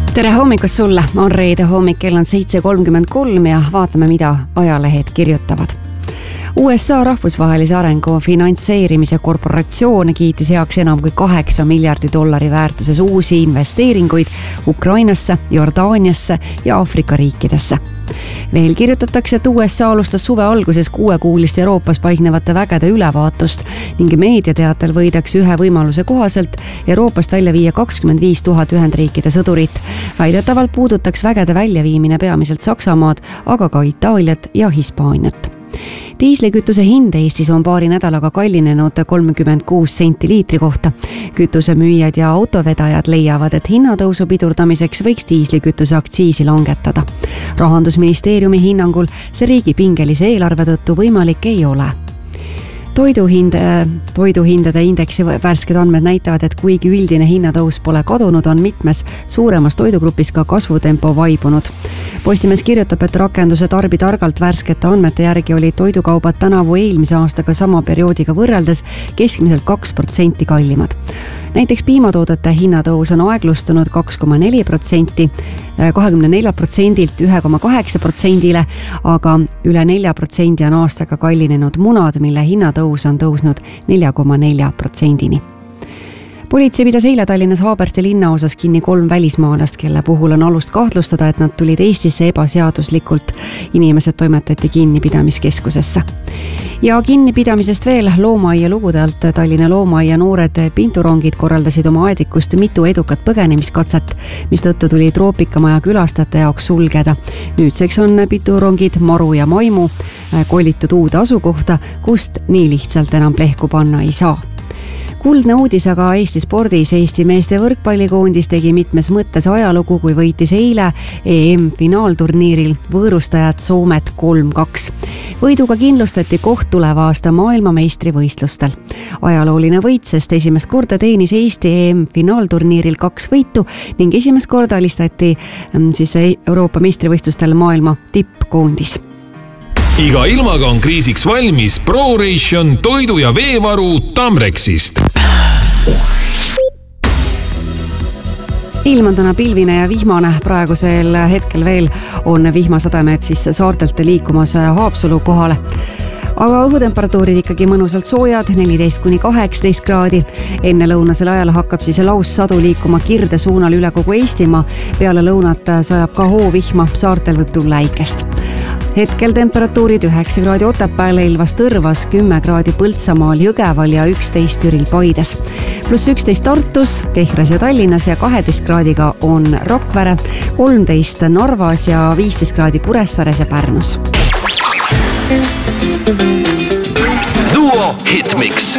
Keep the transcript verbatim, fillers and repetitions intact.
Tere hommikust sulle, on reede hommik, kell on seitse kolmkümmend kolm ja vaatame, mida ajalehed kirjutavad. U S A rahvusvahelise arengu finantseerimise korporatsioon kiitis heaks enam kui kaheksa miljardi dollari väärtuses uusi investeeringuid Ukrainasse, Jordaaniasse ja Aafrika riikidesse. Veel kirjutatakse, et U S A alustas suve alguses kuuekuulist Euroopas paiknevate vägede ülevaatust ning meediateatel võidakse ühe võimaluse kohaselt Euroopast välja viia kakskümmend viis tuhat Ühendriikide sõdurit. Väidetavalt puudutaks vägede väljaviimine peamiselt Saksamaad, aga ka Itaaliat ja Hispaaniat. Diislikütuse hind Eestis on paari nädalaga kallinenud kolmkümmend kuus senti liitri kohta. Kütusemüüjad ja autovedajad leiavad, et hinnatõusu pidurdamiseks võiks diislikütuse aktsiisi langetada. Rahandusministeeriumi hinnangul see riigi pingelise eelarve tõttu võimalik ei ole. Toiduhind, toiduhindade indeksi värsked andmed näitavad, et kuigi üldine hinnatõus pole kadunud, on mitmes suuremas toidugrupis ka kasvutempo vaibunud. Postimees kirjutab, et rakenduse Tarbi targalt värskete andmete järgi oli toidukaubad tänavu eelmise aastaga sama perioodiga võrreldes keskmiselt kaks protsenti kallimad. Näiteks piimatoodete hinnatõus on aeglustunud kaks koma neli protsenti, kahekümne nelja protsendilt ühe koma kaheksa protsendile, aga üle nelja protsendi on aastaga kallinenud munad, mille hinnatõus on tõusnud nelja koma nelja protsendini. Politsei pidas eile Tallinnas Haabersti linnaosas kinni kolm välismaalast, kelle puhul on alust kahtlustada, et nad tulid Eestisse ebaseaduslikult. Inimesed toimetati kinnipidamiskeskusesse. Ja kinnipidamisest veel loomaaia lugude alt. Tallinna loomaaia noored pinturongid korraldasid oma aedikust mitu edukat põgenemiskatset, mis tõttu tuli troopikamaja külastajate jaoks sulgeda. Nüüdseks on pinturongid Maru ja Maimu kolitud uude asukohta, kust nii lihtsalt enam plehku panna ei saa. Kuldne uudis aga Eesti spordis. Eesti meeste võrkpallikoondis tegi mitmes mõttes ajalugu, kui võitis eile E M-finaalturniiril võõrustajad Soomet kolm kaks. Võiduga kindlustati koht tuleva aasta maailmameistri võistlustel. Ajalooline võit, sest esimest korda teenis Eesti E M-finaalturniiril kaks võitu ning esimest korda alistati siis Euroopa meistrivõistlustel maailma tippkoondis. Iga ilmaga on kriisiks valmis ProRation toidu- ja veevaru Tamrexist. Ilm on täna pilvine ja vihmane. Praegusel hetkel veel on vihmasademed siis saartelt liikumas Haapsalu kohale. Aga õhutemperatuurid ikkagi mõnusalt soojad, neliteist kuni kaheksateist kraadi. Enne lõunasel ajal hakkab siis laussadu liikuma Kirde suunal üle kogu Eestimaa. Peale lõunat sajab ka hoovihma, saartel võib tulla äikest. Hetkel temperatuurid üheksa kraadi Otepääl, Ilvas, Tõrvas, kümme kraadi Põltsamaal, Jõgeval ja üksteist Türil, Paides. Pluss üksteist Tartus, Kehras ja Tallinnas ja kaheteist kraadiga on Rakvere, kolmteist Narvas ja viisteist kraadi Kuressaares ja Pärnus. Duo Hitmix.